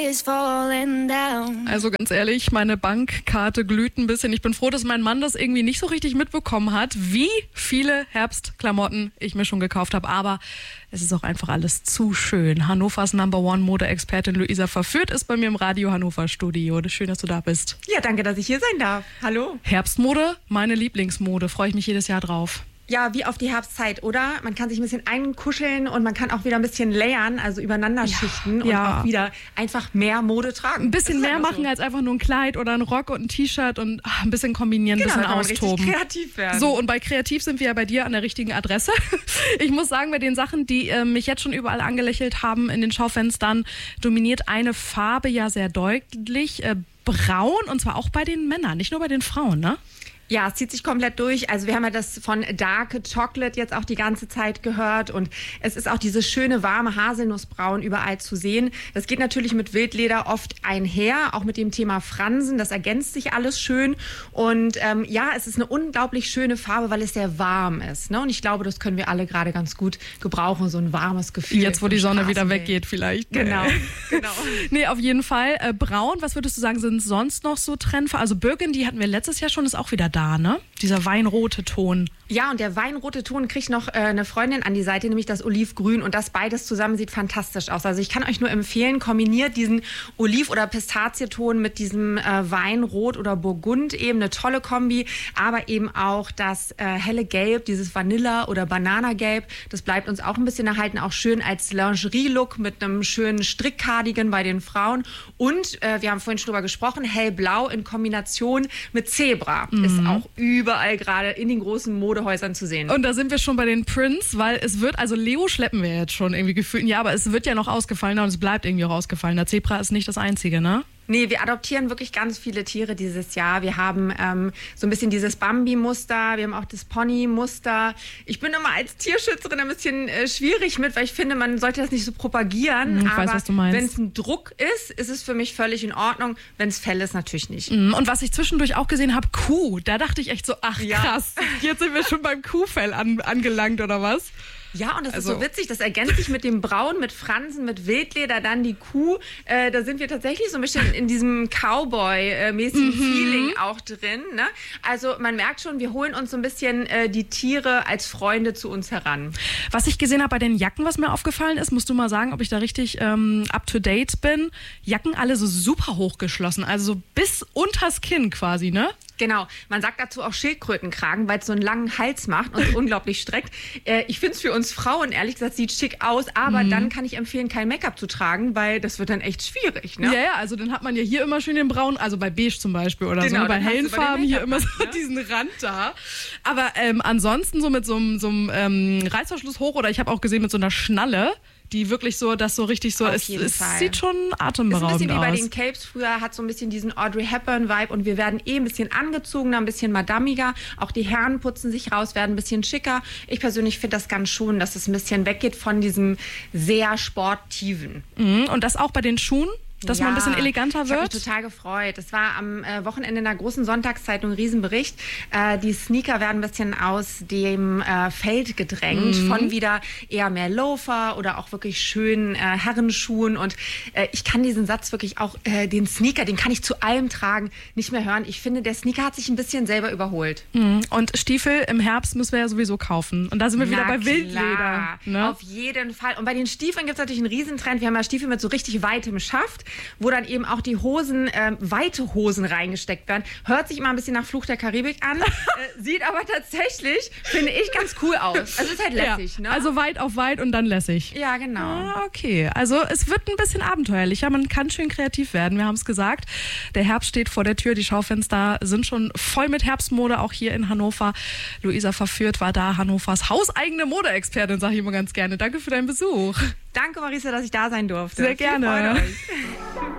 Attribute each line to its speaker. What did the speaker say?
Speaker 1: Also ganz ehrlich, meine Bankkarte glüht ein bisschen. Ich bin froh, dass mein Mann das irgendwie nicht so richtig mitbekommen hat, wie viele Herbstklamotten ich mir schon gekauft habe. Aber es ist auch einfach alles zu schön. Hannovers #1 Modeexpertin Luisa Verführt ist bei mir im Radio Hannover Studio. Schön, dass du da bist.
Speaker 2: Ja, danke, dass ich hier sein darf. Hallo.
Speaker 1: Herbstmode, meine Lieblingsmode. Freue ich mich jedes Jahr drauf.
Speaker 2: Ja, wie auf die Herbstzeit, oder? Man kann sich ein bisschen einkuscheln und man kann auch wieder ein bisschen layern, also übereinander schichten und auch wieder einfach mehr Mode tragen.
Speaker 1: Ein bisschen mehr machen als einfach nur ein Kleid oder ein Rock und ein T-Shirt und ein bisschen kombinieren, ein bisschen austoben.
Speaker 2: Richtig kreativ werden.
Speaker 1: So, und bei kreativ sind wir ja bei dir an der richtigen Adresse. Ich muss sagen, bei den Sachen, die mich jetzt schon überall angelächelt haben in den Schaufenstern, dominiert eine Farbe ja sehr deutlich, braun, und zwar auch bei den Männern, nicht nur bei den Frauen, ne?
Speaker 2: Ja, es zieht sich komplett durch. Also wir haben ja das von Dark Chocolate jetzt auch die ganze Zeit gehört und es ist auch dieses schöne, warme Haselnussbraun überall zu sehen. Das geht natürlich mit Wildleder oft einher, auch mit dem Thema Fransen. Das ergänzt sich alles schön und ja, es ist eine unglaublich schöne Farbe, weil es sehr warm ist. Ne? Und ich glaube, das können wir alle gerade ganz gut gebrauchen, so ein warmes Gefühl.
Speaker 1: Jetzt, wo die Sonne wieder weggeht vielleicht.
Speaker 2: Genau.
Speaker 1: Nee, auf jeden Fall. Braun, was würdest du sagen, sind sonst noch so Trendfarben? Also Burgundy hatten wir letztes Jahr schon, ist auch wieder da. Ne? Dieser weinrote Ton.
Speaker 2: Ja, und der weinrote Ton kriegt noch eine Freundin an die Seite, nämlich das Olivgrün. Und das beides zusammen sieht fantastisch aus. Also ich kann euch nur empfehlen, kombiniert diesen Oliv- oder Pistazieton mit diesem Weinrot oder Burgund, eben eine tolle Kombi. Aber eben auch das helle Gelb, dieses Vanilla- oder Bananagelb. Das bleibt uns auch ein bisschen erhalten. Auch schön als Lingerie-Look mit einem schönen Strickcardigan bei den Frauen. Und wir haben vorhin schon drüber gesprochen, hellblau in Kombination mit Zebra. Ist auch überall gerade in den großen Modehäusern zu sehen.
Speaker 1: Und da sind wir schon bei den Prints, weil es wird, also Leo schleppen wir jetzt schon irgendwie gefühlt, ja, aber es wird ja noch ausgefallener und es bleibt irgendwie auch ausgefallener. Zebra ist nicht das Einzige, ne?
Speaker 2: Nee, wir adoptieren wirklich ganz viele Tiere dieses Jahr. Wir haben so ein bisschen dieses Bambi-Muster, wir haben auch das Pony-Muster. Ich bin immer als Tierschützerin ein bisschen schwierig mit, weil ich finde, man sollte das nicht so propagieren.
Speaker 1: Ich weiß, was du meinst.
Speaker 2: Wenn es ein Druck ist, ist es für mich völlig in Ordnung. Wenn es Fell ist, natürlich nicht.
Speaker 1: Und was ich zwischendurch auch gesehen habe, Kuh. Da dachte ich echt so, ach krass, jetzt sind wir schon beim Kuhfell angelangt, oder was?
Speaker 2: Ja, und das ist so witzig, das ergänzt sich mit dem Braun, mit Fransen, mit Wildleder, dann die Kuh. Da sind wir tatsächlich so ein bisschen in diesem Cowboy-mäßigen Feeling auch drin. Ne? Also man merkt schon, wir holen uns so ein bisschen die Tiere als Freunde zu uns heran.
Speaker 1: Was ich gesehen habe bei den Jacken, was mir aufgefallen ist, musst du mal sagen, ob ich da richtig up-to-date bin. Jacken alle so super hochgeschlossen, also so bis unters Kinn quasi, ne?
Speaker 2: Genau, man sagt dazu auch Schildkrötenkragen, weil es so einen langen Hals macht und unglaublich streckt. Ich finde es für uns Frauen, ehrlich gesagt, sieht schick aus, aber dann kann ich empfehlen, kein Make-up zu tragen, weil das wird dann echt schwierig. Ne?
Speaker 1: Ja, also dann hat man ja hier immer schön den Braun, also bei beige zum Beispiel oder so, bei hellen Farben hier immer so diesen Rand da. Aber ansonsten so mit so einem Reißverschluss hoch oder ich habe auch gesehen mit so einer Schnalle, die wirklich so, das so richtig so ist. Es sieht schon atemberaubend aus.
Speaker 2: Ist ein bisschen wie bei den Capes früher, hat so ein bisschen diesen Audrey Hepburn-Vibe und wir werden ein bisschen angezogener, ein bisschen madamiger. Auch die Herren putzen sich raus, werden ein bisschen schicker. Ich persönlich finde das ganz schön, dass es ein bisschen weggeht von diesem sehr sportiven.
Speaker 1: Und das auch bei den Schuhen? Dass man ein bisschen eleganter wird?
Speaker 2: Ich habe mich total gefreut. Es war am Wochenende in der großen Sonntagszeitung ein Riesenbericht. Die Sneaker werden ein bisschen aus dem Feld gedrängt von wieder eher mehr Loafer oder auch wirklich schönen Herrenschuhen. Und ich kann diesen Satz wirklich auch, den Sneaker, den kann ich zu allem tragen, nicht mehr hören. Ich finde, der Sneaker hat sich ein bisschen selber überholt.
Speaker 1: Und Stiefel im Herbst müssen wir ja sowieso kaufen. Und da sind wir wieder bei Wildleder. Ne?
Speaker 2: Auf jeden Fall. Und bei den Stiefeln gibt es natürlich einen Riesentrend. Wir haben ja Stiefel mit so richtig weitem Schaft, wo dann eben auch die Hosen, weite Hosen reingesteckt werden. Hört sich immer ein bisschen nach Fluch der Karibik an, sieht aber tatsächlich, finde ich, ganz cool aus. Also ist halt lässig, ne?
Speaker 1: Also weit auf weit und dann lässig.
Speaker 2: Ja, genau.
Speaker 1: Ah, okay, also es wird ein bisschen abenteuerlicher, man kann schön kreativ werden, wir haben es gesagt. Der Herbst steht vor der Tür, die Schaufenster sind schon voll mit Herbstmode, auch hier in Hannover. Luisa Verführt war da, Hannovers hauseigene Modeexpertin, sage ich immer ganz gerne. Danke für deinen Besuch.
Speaker 2: Danke, Marisa, dass ich da sein durfte.
Speaker 1: Sehr gerne.
Speaker 2: Viel Freude euch.